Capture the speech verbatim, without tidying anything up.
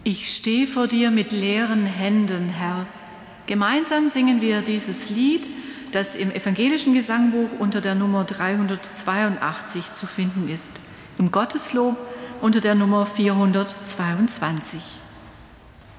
Ich stehe vor dir mit leeren Händen, Herr. Gemeinsam singen wir dieses Lied, das im evangelischen Gesangbuch unter der Nummer dreihundertzweiundachtzig zu finden ist, im Gotteslob unter der Nummer vierhundertzweiundzwanzig.